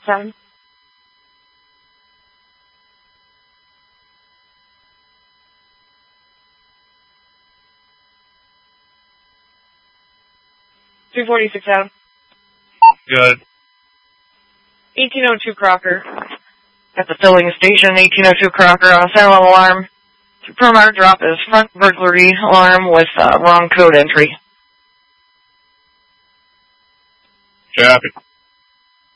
7. $346 Adam. Good. 1802 Crocker. At the filling station, 1802 Crocker, center level alarm. Supermarket drop is front burglary alarm with wrong code entry. Copy.